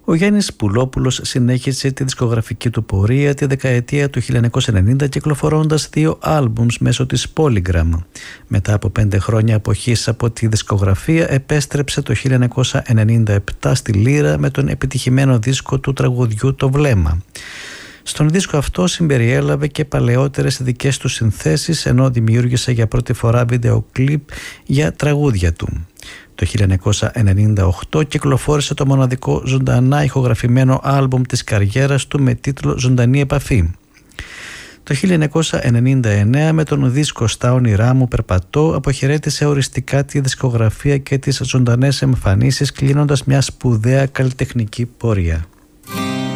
Ο Γιάννης Πουλόπουλος συνέχισε τη δισκογραφική του πορεία τη δεκαετία του 1990 κυκλοφορώντας 2 άλμπουμς μέσω της Polygram. Μετά από 5 χρόνια αποχής από τη δισκογραφία επέστρεψε το 1997 στη λύρα με τον επιτυχημένο δίσκο του τραγουδιού «Το Βλέμμα». Στον δίσκο αυτό συμπεριέλαβε και παλαιότερες δικές του συνθέσεις, ενώ δημιούργησε για πρώτη φορά βίντεο κλιπ για τραγούδια του. Το 1998 κυκλοφόρησε το μοναδικό ζωντανά ηχογραφημένο άλμπουμ της καριέρας του με τίτλο «Ζωντανή επαφή». Το 1999 με τον δίσκο «Στα όνειρά μου περπατώ» αποχαιρέτησε οριστικά τη δισκογραφία και τις ζωντανές εμφανίσεις, κλείνοντας μια σπουδαία καλλιτεχνική πορεία.